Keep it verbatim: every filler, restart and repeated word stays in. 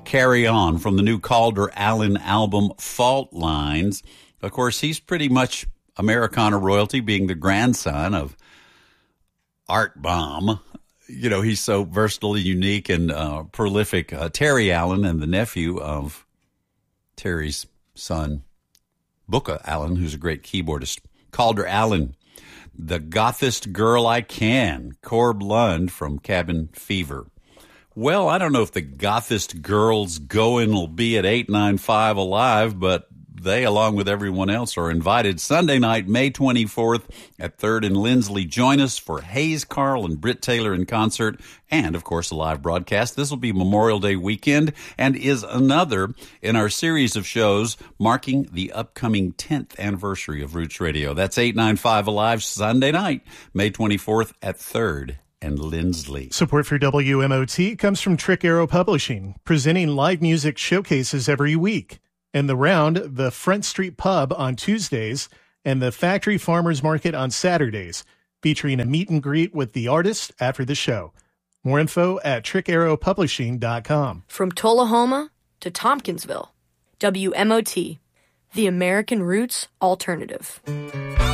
Carry On from the new Calder Allen album, Fault Lines. Of course, he's pretty much Americana royalty, being the grandson of Art Bomb. You know, he's so versatile, unique, and uh, prolific. Uh, Terry Allen, and the nephew of Terry's son, Booka Allen, who's a great keyboardist. Calder Allen, The Gothest Girl I Can, Corb Lund from Cabin Fever. Well, I don't know if the gothest girls going will be at eight ninety-five Alive, but they, along with everyone else, are invited Sunday night, May twenty-fourth at third and Lindsley. Join us for Hayes Carl and Britt Taylor in concert and, of course, a live broadcast. This will be Memorial Day weekend and is another in our series of shows marking the upcoming tenth anniversary of Roots Radio. That's eight ninety-five Alive Sunday night, May twenty-fourth at third and Lindsley. Support for W M O T comes from Trick Arrow Publishing, presenting live music showcases every week. And the Round, the Front Street Pub on Tuesdays, and the Factory Farmers Market on Saturdays, featuring a meet and greet with the artist after the show. More info at trick arrow publishing dot com. From Tullahoma to Tompkinsville, W M O T, the American Roots Alternative.